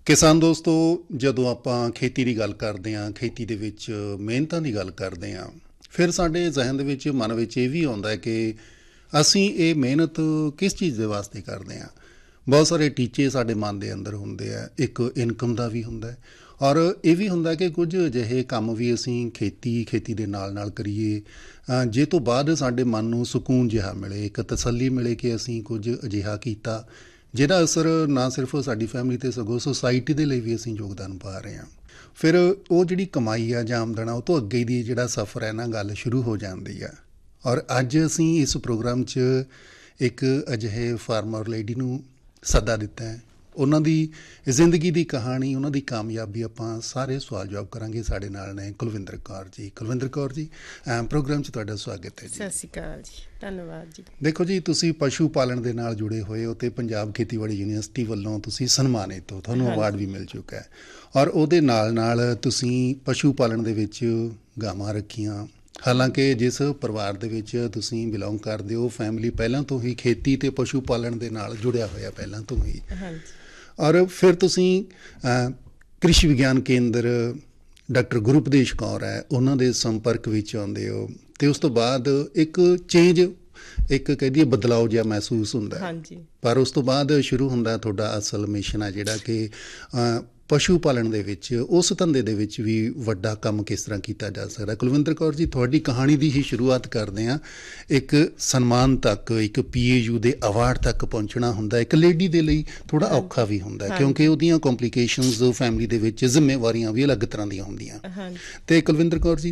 ਕਿਸਾਨ ਦੋਸਤੋ, ਜਦੋਂ ਆਪਾਂ ਖੇਤੀ ਦੀ ਗੱਲ ਕਰਦੇ ਹਾਂ, ਖੇਤੀ ਦੇ ਵਿੱਚ ਮਿਹਨਤਾਂ ਦੀ ਗੱਲ ਕਰਦੇ ਹਾਂ, ਫਿਰ ਸਾਡੇ ਜ਼ਿਹਨ ਦੇ ਵਿੱਚ ਮਨ ਵਿੱਚ ਇਹ ਵੀ ਆਉਂਦਾ ਹੈ ਕਿ ਅਸੀਂ ਇਹ ਮਿਹਨਤ ਕਿਸ ਚੀਜ਼ ਦੇ ਵਾਸਤੇ ਕਰਦੇ ਹਾਂ। ਬਹੁਤ ਸਾਰੇ ਟੀਚੇ ਸਾਡੇ ਮਨ ਦੇ ਅੰਦਰ ਹੁੰਦੇ ਆ। ਇੱਕ ਇਨਕਮ ਦਾ ਵੀ ਹੁੰਦਾ ਹੈ, ਔਰ ਇਹ ਵੀ ਹੁੰਦਾ ਕਿ ਕੁਝ ਅਜਿਹੇ ਕੰਮ ਵੀ ਅਸੀਂ ਖੇਤੀ ਦੇ ਨਾਲ ਨਾਲ ਕਰੀਏ ਜੇ ਤੋਂ ਬਾਅਦ ਸਾਡੇ ਮਨ ਨੂੰ ਸਕੂਨ ਜਿਹਾ ਮਿਲੇ, ਇੱਕ ਤਸੱਲੀ ਮਿਲੇ ਕਿ ਅਸੀਂ ਕੁਝ ਅਜਿਹਾ ਕੀਤਾ ਜਿਹਦਾ ਅਸਰ ਨਾ ਸਿਰਫ ਸਾਡੀ ਫੈਮਿਲੀ 'ਤੇ ਸਗੋਂ ਸੁਸਾਇਟੀ ਦੇ ਲਈ ਵੀ ਅਸੀਂ ਯੋਗਦਾਨ ਪਾ ਰਹੇ ਹਾਂ। ਫਿਰ ਉਹ ਜਿਹੜੀ ਕਮਾਈ ਆ ਜਾਂ ਆਮਦਨ ਆ, ਉਹ ਤੋਂ ਅੱਗੇ ਦੀ ਜਿਹੜਾ ਸਫ਼ਰ ਹੈ ਨਾ, ਗੱਲ ਸ਼ੁਰੂ ਹੋ ਜਾਂਦੀ ਆ। ਔਰ ਅੱਜ ਅਸੀਂ ਇਸ ਪ੍ਰੋਗਰਾਮ 'ਚ ਇੱਕ ਅਜਿਹੇ ਫਾਰਮਰ ਲੇਡੀ ਨੂੰ ਸੱਦਾ ਦਿੱਤਾ ਹੈ। ਉਹਨਾਂ ਦੀ ਜ਼ਿੰਦਗੀ ਦੀ ਕਹਾਣੀ, ਉਹਨਾਂ ਦੀ ਕਾਮਯਾਬੀ ਆਪਾਂ ਸਾਰੇ ਸਵਾਲ ਜਵਾਬ ਕਰਾਂਗੇ। ਸਾਡੇ ਨਾਲ ਨੇ ਕੁਲਵਿੰਦਰ ਕੌਰ ਜੀ। ਕੁਲਵਿੰਦਰ ਕੌਰ ਜੀ, ਪ੍ਰੋਗਰਾਮ 'ਚ ਤੁਹਾਡਾ ਸਵਾਗਤ ਹੈ ਜੀ। ਸਤਿ ਸ਼੍ਰੀ ਅਕਾਲ ਜੀ, ਧੰਨਵਾਦ ਜੀ। ਦੇਖੋ ਜੀ, ਤੁਸੀਂ ਪਸ਼ੂ ਪਾਲਣ ਦੇ ਨਾਲ ਜੁੜੇ ਹੋਏ ਹੋ ਅਤੇ ਪੰਜਾਬ ਖੇਤੀਬਾੜੀ ਯੂਨੀਵਰਸਿਟੀ ਵੱਲੋਂ ਤੁਸੀਂ ਸਨਮਾਨਿਤ ਹੋ, ਤੁਹਾਨੂੰ ਅਵਾਰਡ ਵੀ ਮਿਲ ਚੁੱਕਾ ਹੈ। ਔਰ ਉਹਦੇ ਨਾਲ ਨਾਲ ਤੁਸੀਂ ਪਸ਼ੂ ਪਾਲਣ ਦੇ ਵਿੱਚ ਗਾਵਾਂ ਰੱਖੀਆਂ। ਹਾਲਾਂਕਿ ਜਿਸ ਪਰਿਵਾਰ ਦੇ ਵਿੱਚ ਤੁਸੀਂ ਬਿਲੋਂਗ ਕਰਦੇ ਹੋ, ਫੈਮਿਲੀ ਪਹਿਲਾਂ ਤੋਂ ਹੀ ਖੇਤੀ ਅਤੇ ਪਸ਼ੂ ਪਾਲਣ ਦੇ ਨਾਲ ਜੁੜਿਆ ਹੋਇਆ ਪਹਿਲਾਂ ਤੋਂ ਹੀ। ਔਰ ਫਿਰ ਤੁਸੀਂ ਕ੍ਰਿਸ਼ੀ ਵਿਗਿਆਨ ਕੇਂਦਰ ਡਾਕਟਰ ਗੁਰੂਪਦੇਸ਼ ਕੌਰ ਹੈ, ਉਹਨਾਂ ਦੇ ਸੰਪਰਕ ਵਿੱਚ ਆਉਂਦੇ ਹੋ ਅਤੇ ਉਸ ਤੋਂ ਬਾਅਦ ਇੱਕ ਚੇਂਜ, ਇੱਕ ਕਹਿ ਦਈਏ ਬਦਲਾਓ ਜਿਹਾ ਮਹਿਸੂਸ ਹੁੰਦਾ ਹੈ। ਪਰ ਉਸ ਤੋਂ ਬਾਅਦ ਸ਼ੁਰੂ ਹੁੰਦਾ ਤੁਹਾਡਾ ਅਸਲ ਮਿਸ਼ਨ ਹੈ, ਜਿਹੜਾ ਕਿ ਪਸ਼ੂ ਪਾਲਣ ਦੇ ਵਿੱਚ, ਉਸ ਧੰਦੇ ਦੇ ਵਿੱਚ ਵੀ ਵੱਡਾ ਕੰਮ ਕਿਸ ਤਰ੍ਹਾਂ ਕੀਤਾ ਜਾ ਸਕਦਾ। ਕੁਲਵਿੰਦਰ ਕੌਰ ਜੀ, ਤੁਹਾਡੀ ਕਹਾਣੀ ਦੀ ਹੀ ਸ਼ੁਰੂਆਤ ਕਰਦੇ ਹਾਂ। ਇੱਕ ਸਨਮਾਨ ਤੱਕ, ਇੱਕ PAU ਦੇ ਅਵਾਰਡ ਤੱਕ ਪਹੁੰਚਣਾ ਹੁੰਦਾ ਇੱਕ ਲੇਡੀ ਦੇ ਲਈ ਥੋੜ੍ਹਾ ਔਖਾ ਵੀ ਹੁੰਦਾ, ਕਿਉਂਕਿ ਉਹਦੀਆਂ ਕੰਪਲੀਕੇਸ਼ਨਸ ਫੈਮਿਲੀ ਦੇ ਵਿੱਚ ਜ਼ਿੰਮੇਵਾਰੀਆਂ ਵੀ ਅਲੱਗ ਤਰ੍ਹਾਂ ਦੀਆਂ ਹੁੰਦੀਆਂ। ਅਤੇ ਕੁਲਵਿੰਦਰ ਕੌਰ ਜੀ,